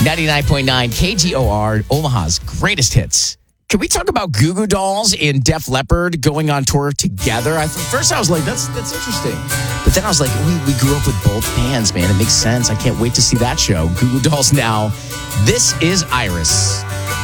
99.9 KGOR, Omaha's greatest hits. Can we talk about Goo Goo Dolls and Def Leppard going on tour together? First I was like, that's interesting. But then I was like, we grew up with both bands, man. It makes sense. I can't wait to see that show. Goo Goo Dolls now. This is Iris.